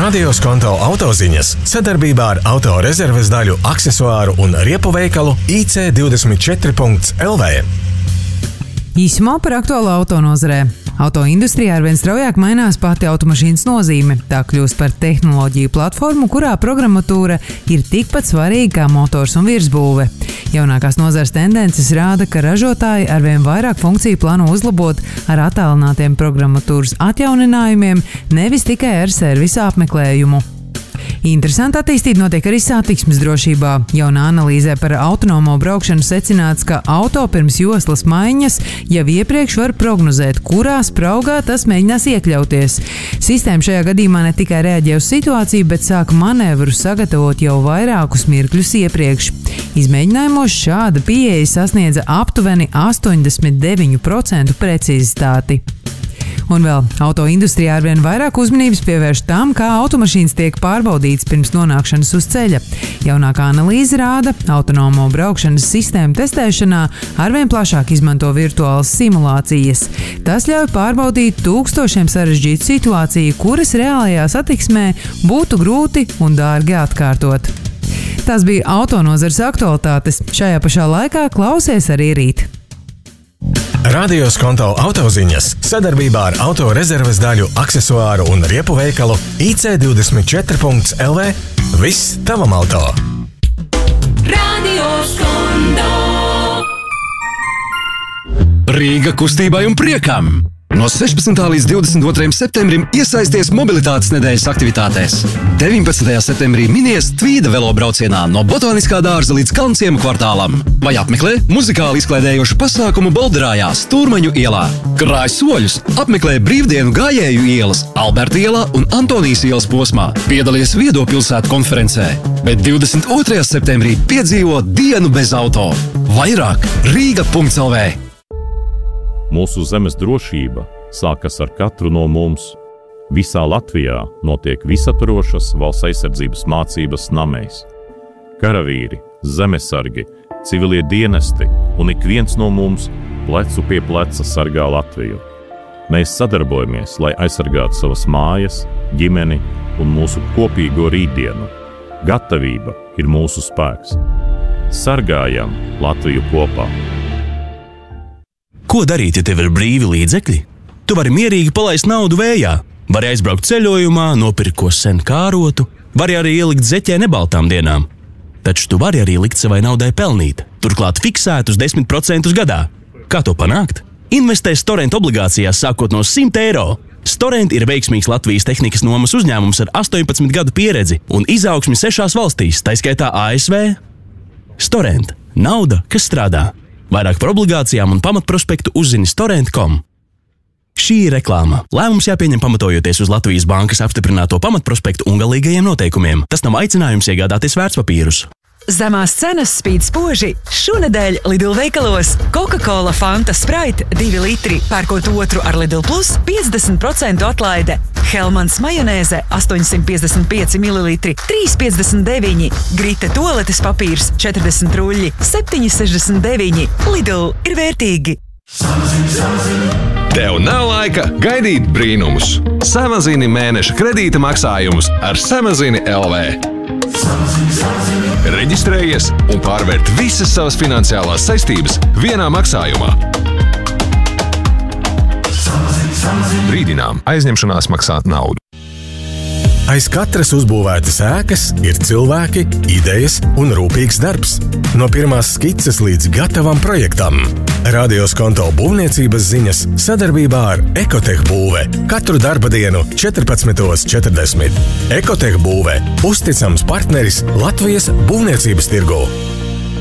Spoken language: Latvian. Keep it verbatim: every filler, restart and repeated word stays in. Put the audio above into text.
Radio Skonto autoziņas sadarbībā ar auto rezerves daļu, aksesuāru un riepu veikalu I C divdesmit četri punkts L V. Īsumā par aktuālo autonozarē. Autoindustrijā arvien straujāk mainās pati automašīnas nozīme. Tā kļūst par tehnoloģiju platformu, kurā programmatūra ir tikpat svarīga kā motors un virsbūve. Jaunākās nozares tendences rāda, ka ražotāji arvien vairāk funkciju plāno uzlabot ar attālinātiem programmatūras atjauninājumiem, nevis tikai ar servisa apmeklējumu. Interesanta attīstība notiek arī satiksmes drošībā. Jaunā analīzē par autonomo braukšanu secināts, ka auto pirms joslas maiņas jau iepriekš var prognozēt, kurā spraugā tas mēģinās iekļauties. Sistēma šajā gadījumā ne tikai reaģē uz situāciju, bet sāka manevru sagatavot jau vairākus mirkļus iepriekš. Izmēģinājumos šāda pieeja sasniedza aptuveni astoņdesmit deviņu procentu precizitāti. Un vēl autoindustrijā arvien vairāk uzmanības pievērš tam, kā automašīnas tiek pārbaudītas pirms nonākšanas uz ceļa. Jaunākā analīze rāda, autonomo braukšanas sistēmu testēšanā arvien plašāk izmanto virtuālas simulācijas. Tas ļauj pārbaudīt tūkstošiem sarežģītu situāciju, kuras reālajā satiksmē būtu grūti un dārgi atkārtot. Tas bija autonozares aktualitātes. Šajā pašā laikā klausies arī rīt. Radio Skonto autoziņas sadarbībā ar auto rezerves daļu, aksesuāru un riepu veikalu I C divdesmit četri punkts L V. Viss tavam auto! Radio Skonto! Rīga kustībai un priekam! No sešpadsmitā līdz divdesmit otrajam septembrim iesaisties mobilitātes nedēļas aktivitātēs. deviņpadsmitajā septembrī minies Tvīda velobraucienā no Botaniskā dārza līdz Kalnciemu kvartālam. Vai apmeklē muzikāli izklaidējošu pasākumu Bolderājā, Stūrmaņu ielā. Krāj soļus, apmeklē brīvdienu gājēju ielas, Alberta ielā un Antonijas ielas posmā. Piedalies Viedo pilsētu konferencē. Bet divdesmit otrajā septembrī piedzīvo dienu bez auto. Vairāk Rīga punkts L V. Mūsu zemes drošība sākas ar katru no mums. Visā Latvijā notiek visaptvarošas valsts aizsardzības mācības namēs. Karavīri, zemesargi, civilie dienesti un ik viens no mums plecu pie pleca sargā Latviju. Mēs sadarbojamies, lai aizsargātu savas mājas, ģimeni un mūsu kopīgo rītdienu. Gatavība ir mūsu spēks. Sargājam Latviju kopā! Ko darīt, ja tev ir brīvi līdzekļi? Tu vari mierīgi palaist naudu vējā, vari aizbraukt ceļojumā, nopirkt ko sen kārotu, vari arī ielikt zeķē nebaltām dienām. Taču tu vari arī likt savai naudai pelnīt, turklāt fiksētus desmit procentus gadā. Kā to panākt? Investē Storent obligācijās sākot no simt eiro. Storent ir veiksmīgs Latvijas tehnikas nomas uzņēmums ar astoņpadsmit gadu pieredzi un izaugsmi sešās valstīs, tā skaitā A S V. Storent – nauda, kas strādā. Vairāk par obligācijām un pamatprospektu uzzini storent punktu com. Šī ir reklāma. Lēmums jāpieņem pamatojoties uz Latvijas bankas apstiprināto pamatprospektu un galīgajiem noteikumiem. Tas nav aicinājums iegādāties vērtspapīrus. Zemās cenas spīd spoži. Šonedēļ Lidl veikalos Coca-Cola Fanta Sprite divi litri, pērkot otru ar Lidl Plus piecdesmit procentu atlaide. Hellmans majonēze astoņsimt piecdesmit pieci mililitri, trīs piecdesmit deviņi. Grite toaletes papīrs četrdesmit ruļļi, septiņi sešdesmit deviņi. Lidl ir vērtīgi. Tev nav laika gaidīt brīnumus. Samazini mēneša kredīta maksājumus ar Samazini L V. Reģistrējies un pārvērt visas savas finansiālās saistības vienā maksājumā. Brīdinām, aizņemšanās maksā naudu. Aiz katras uzbūvētas ēkas ir cilvēki, idejas un rūpīgs darbs. No pirmās skices līdz gatavam projektam. Radio Skonto būvniecības ziņas sadarbībā ar Ekotech būve. Katru darba dienu četrpadsmit četrdesmit. Ekotech būve – uzticams partneris Latvijas būvniecības tirgū.